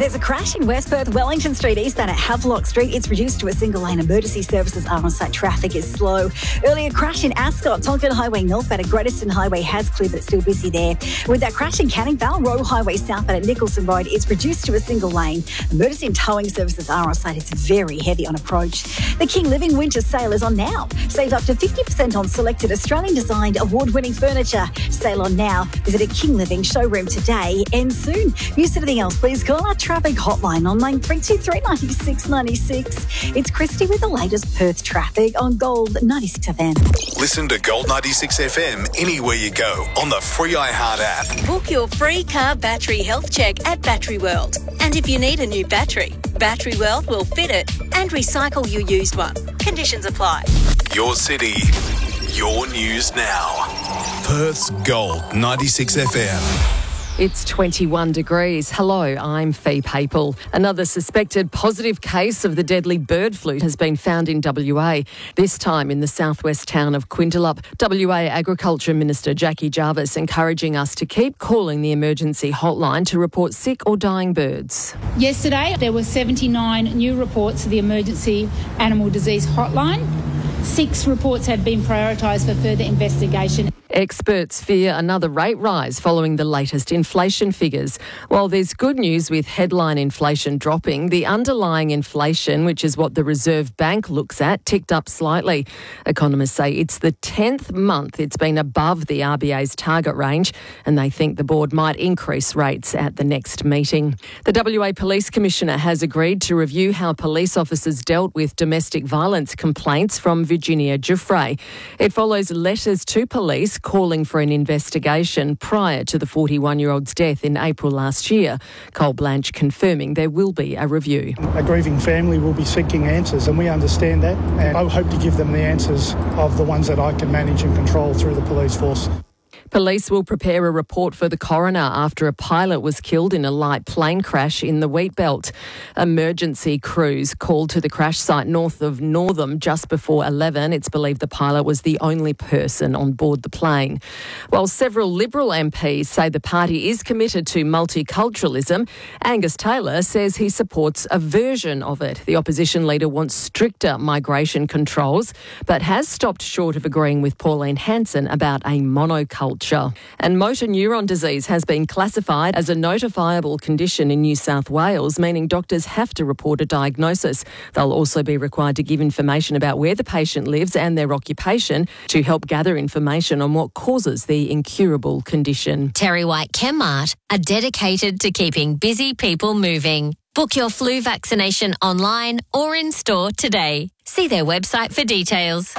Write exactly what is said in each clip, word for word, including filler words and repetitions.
There's a crash in West Perth, Wellington Street, eastbound at Havelock Street. It's reduced to a single lane. Emergency services are on site. Traffic is slow. Earlier crash in Ascot, Tonkin Highway northbound at Greateston Highway has cleared, but it's still busy there. With that crash in Canning Vale, Roe Highway southbound at Nicholson Road, it's reduced to a single lane. Emergency and towing services are on site. It's very heavy on approach. The King Living Winter Sale is on now. Save up to fifty percent on selected Australian-designed award-winning furniture. Sale on now. Visit a King Living showroom today and soon. News anything else, please call our traffic hotline on nine three two three nine six nine six. It's Christy with the latest Perth traffic on Gold ninety-six F M. Listen to Gold ninety-six F M anywhere you go on the free iHeart app. Book your free car battery health check at Battery World. And if you need a new battery, Battery World will fit it and recycle your used one. Conditions apply. Your city, your news now. Perth's Gold ninety-six F M. It's twenty-one degrees. Hello, I'm Fee Papel. Another suspected positive case of the deadly bird flu has been found in W A, this time in the southwest town of Quintilup. W A Agriculture Minister Jackie Jarvis encouraging us to keep calling the emergency hotline to report sick or dying birds. Yesterday, there were seventy-nine new reports to the emergency animal disease hotline. Six reports have been prioritised for further investigation. Experts fear another rate rise following the latest inflation figures. While there's good news with headline inflation dropping, the underlying inflation, which is what the Reserve Bank looks at, ticked up slightly. Economists say it's the tenth month it's been above the R B A's target range, and they think the board might increase rates at the next meeting. The W A Police Commissioner has agreed to review how police officers dealt with domestic violence complaints from Virginia Giuffre. It follows letters to police calling for an investigation prior to the forty-one-year-old's death in April last year. Cole Blanche confirming there will be a review. A grieving family will be seeking answers, and we understand that, and I hope to give them the answers of the ones that I can manage and control through the police force. Police will prepare a report for the coroner after a pilot was killed in a light plane crash in the Wheatbelt. Emergency crews called to the crash site north of Northam just before eleven. It's believed the pilot was the only person on board the plane. While several Liberal M Ps say the party is committed to multiculturalism, Angus Taylor says he supports a version of it. The opposition leader wants stricter migration controls, but has stopped short of agreeing with Pauline Hanson about a monoculture. And motor neuron disease has been classified as a notifiable condition in New South Wales, meaning doctors have to report a diagnosis. They'll also be required to give information about where the patient lives and their occupation to help gather information on what causes the incurable condition. Terry White Chemmart are dedicated to keeping busy people moving. Book your flu vaccination online or in store today. See their website for details.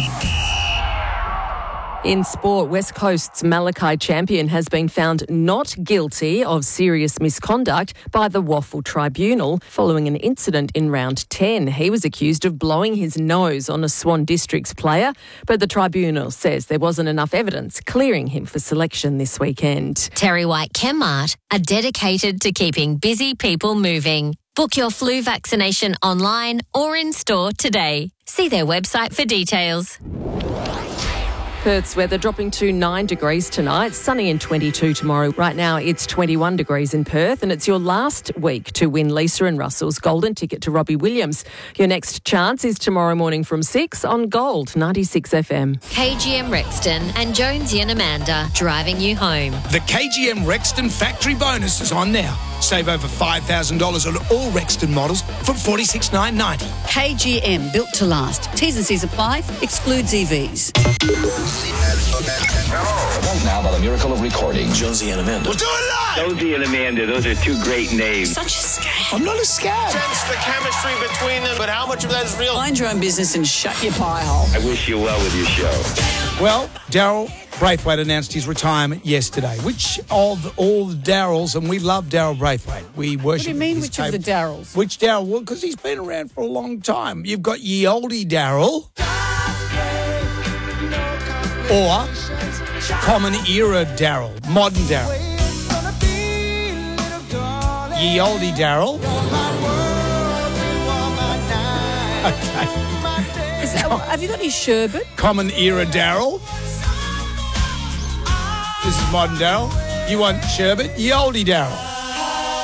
In sport, West Coast's Malachi champion has been found not guilty of serious misconduct by the Waffle Tribunal following an incident in round ten. He was accused of blowing his nose on a Swan Districts player, but the tribunal says there wasn't enough evidence clearing him for selection this weekend. Terry White Chemmart are dedicated to keeping busy people moving. Book your flu vaccination online or in store today. See their website for details. Perth's weather dropping to nine degrees tonight, sunny and twenty-two tomorrow. Right now it's twenty-one degrees in Perth, and it's your last week to win Lisa and Russell's golden ticket to Robbie Williams. Your next chance is tomorrow morning from six on Gold ninety-six F M. K G M Rexton and Jonesy and Amanda driving you home. The K G M Rexton factory bonus is on now. Save over five thousand dollars on all Rexton models from forty-six thousand nine hundred ninety dollars. K G M, built to last. T's and C's apply. Excludes E Vs. Right now, by the miracle of recording, Jonesy and Amanda. We'll do it live! Jonesy and Amanda, those are two great names. Such a scam. I'm not a scab. Sense the chemistry between them, but how much of that is real? Mind your own business and shut your pie hole. I wish you well with your show. Well, Daryl Braithwaite announced his retirement yesterday. Which of all the Daryls, and we love Daryl Braithwaite. We worship. What do you mean, his which table. of the Daryls? Which Daryl? Well, because he's been around for a long time. You've got ye olde Daryl, or common era Daryl, modern Daryl. Ye olde Daryl. Okay. Is that, have you got any sherbet? Common era Daryl. This is modern Daryl. You want sherbet? Ye olde Daryl.